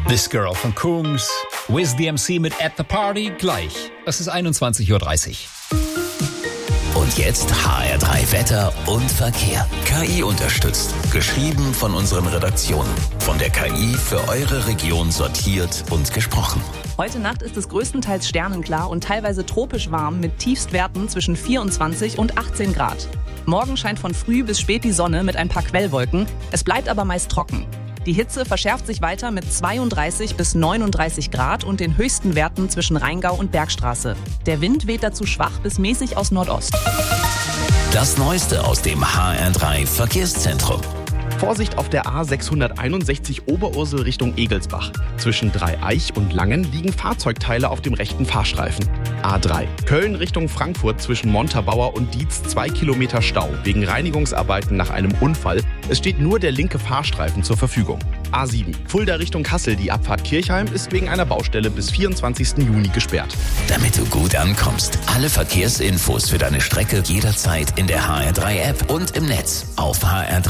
This Girl von Kungs, Wiz the MC mit At the Party gleich. Es ist 21:30 Uhr. Und jetzt HR3 Wetter und Verkehr. KI unterstützt. Geschrieben von unseren Redaktionen. Von der KI für eure Region sortiert und gesprochen. Heute Nacht ist es größtenteils sternenklar und teilweise tropisch warm mit Tiefstwerten zwischen 24 und 18 Grad. Morgen scheint von früh bis spät die Sonne mit ein paar Quellwolken. Es bleibt aber meist trocken. Die Hitze verschärft sich weiter mit 32 bis 39 Grad und den höchsten Werten zwischen Rheingau und Bergstraße. Der Wind weht dazu schwach bis mäßig aus Nordost. Das Neueste aus dem HR3 Verkehrszentrum. Vorsicht auf der A661 Oberursel Richtung Egelsbach. Zwischen Dreieich und Langen liegen Fahrzeugteile auf dem rechten Fahrstreifen. A3 Köln Richtung Frankfurt zwischen Montabaur und Dietz 2 Kilometer Stau wegen Reinigungsarbeiten nach einem Unfall. Es steht nur der linke Fahrstreifen zur Verfügung. A7 Fulda Richtung Kassel, die Abfahrt Kirchheim ist wegen einer Baustelle bis 24. Juni gesperrt. Damit du gut ankommst. Alle Verkehrsinfos für deine Strecke jederzeit in der HR3 App und im Netz auf hr3.